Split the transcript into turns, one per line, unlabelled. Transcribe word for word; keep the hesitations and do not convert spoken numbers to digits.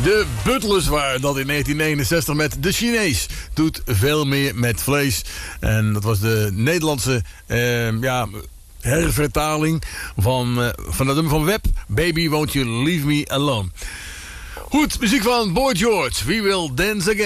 De Butlers waren dat in negentien negenenzestig met De Chinees. Doet veel meer met vlees. En dat was de Nederlandse eh, ja, hervertaling van, uh, van het nummer van Web. Baby, won't you leave me alone. Goed, muziek van Boy George. We will dance again.